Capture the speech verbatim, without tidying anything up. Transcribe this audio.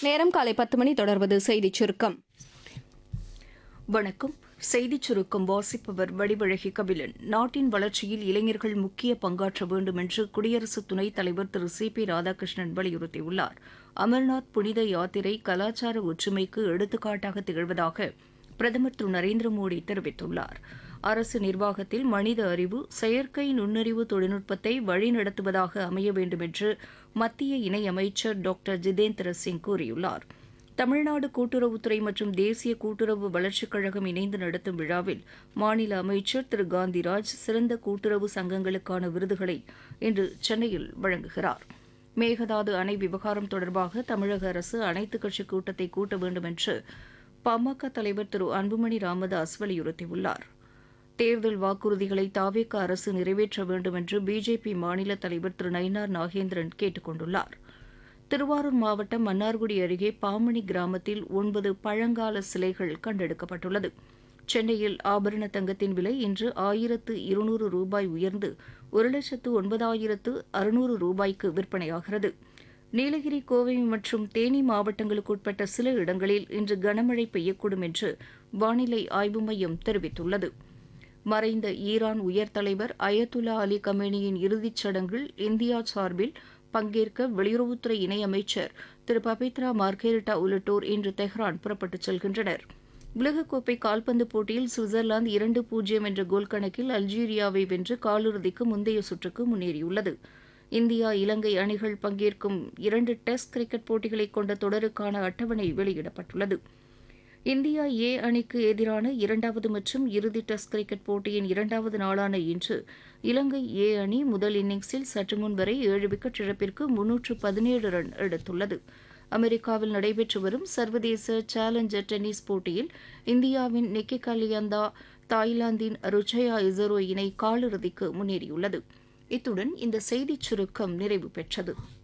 நேரம் காலை பத்து மணி தொடர்வது செய்திச் சுருக்கம். வணக்கம். செய்திச் சுருக்கம் வாசிப்பவர் வடிவழகி கபிலன். நாட்டின் வளர்ச்சியில் இளைஞர்கள் முக்கிய பங்காற்ற வேண்டும் என்று குடியரசு துணைத் தலைவர் திரு சி பி ராதாகிருஷ்ணன் வலியுறுத்தியுள்ளார். அமர்நாத் புனித யாத்திரை கலாச்சார ஒற்றுமைக்கு எடுத்துக்காட்டாக திகழ்வதாக பிரதமர் திரு நரேந்திர மோடி தெரிவித்துள்ளார். அரசு நிர்வாகத்தில் மனித அறிவு, செயற்கை நுண்ணறிவு தொழில்நுட்பத்தை வழிநடத்துவதாக அமைய வேண்டும் என்று மத்திய இணையமைச்சர் டாக்டர் ஜிதேந்திர சிங் கூறியுள்ளார். தமிழ்நாடு கூட்டுறவுத்துறை மற்றும் தேசிய கூட்டுறவு வளர்ச்சிக் கழகம் இணைந்து நடத்தும் விழாவில் மாநில அமைச்சர் திரு காந்திராஜ் சிறந்த கூட்டுறவு சங்கங்களுக்கான விருதுகளை இன்று சென்னையில் வழங்குகிறார். மேகதாது அணை விவகாரம் தொடர்பாக தமிழக அரசு அனைத்துக் கட்சி கூட்டத்தை கூட்ட வேண்டும் என்று பாமக தலைவர் திரு அன்புமணி ராமதாஸ் வலியுறுத்தியுள்ளார். தேர்தல் வாக்குறுதிகளை தாவேக அரசு நிறைவேற்ற வேண்டும் என்று பிஜேபி மாநில தலைவர் திரு நயினார் நாகேந்திரன் கேட்டுக் கொண்டுள்ளார். திருவாரூர் மாவட்டம் மன்னார்குடி அருகே பாமணி கிராமத்தில் ஒன்பது பழங்கால சிலைகள் கண்டெடுக்கப்பட்டுள்ளது. சென்னையில் ஆபரண தங்கத்தின் விலை இன்று ஆயிரத்து இருநூறு ரூபாய் உயர்ந்து ஒரு லட்சத்து ஒன்பதாயிரத்து அறுநூறு ரூபாய்க்கு விற்பனையாகிறது. நீலகிரி, கோவை மற்றும் தேனி மாவட்டங்களுக்கு உட்பட்ட சில இடங்களில் இன்று கனமழை பெய்யக்கூடும் என்று வானிலை ஆய்வு மையம் தெரிவித்துள்ளது. மறைந்த ஈரான் உயர் தலைவர் அயத்துல்லா அலி கமேனியின் இறுதிச் சடங்கில் இந்தியா சார்பில் பங்கேற்க வெளியுறவுத்துறை இணையமைச்சர் திரு பபித்ரா மார்கெரிட்டா உள்ளிட்டோர் இன்று தெஹ்ரான் புறப்பட்டுச் செல்கின்றனர். உலகக்கோப்பை கால்பந்து போட்டியில் சுவிட்சர்லாந்து இரண்டு பூஜ்ஜியம் என்ற கோல் கணக்கில் அல்ஜீரியாவை வென்று காலிறுதிக்கு முந்தைய சுற்றுக்கு முன்னேறியுள்ளது. இந்தியா, இலங்கை அணிகள் பங்கேற்கும் இரண்டு டெஸ்ட் கிரிக்கெட் போட்டிகளை கொண்ட தொடருக்கான அட்டவணை வெளியிடப்பட்டுள்ளது. இந்தியா ஏ அணிக்கு எதிரான இரண்டாவது மற்றும் இறுதி டெஸ்ட் கிரிக்கெட் போட்டியின் இரண்டாவது நாளான இன்று இலங்கை ஏ அணி முதல் இன்னிங்ஸில் சற்றுமுன் வரை ஏழு விக்கெட் இழப்பிற்கு முன்னூற்று பதினேழு ரன் எடுத்துள்ளது. அமெரிக்காவில் நடைபெற்று வரும் சர்வதேச சேலஞ்சர் டென்னிஸ் போட்டியில் இந்தியாவின் நிக்கி கலியந்தா தாய்லாந்தின் ருச்சயா இசரோ இணை காலிறுதிக்கு முன்னேறியுள்ளது. இத்துடன் இந்த செய்திச் சுருக்கம் நிறைவு பெற்றது.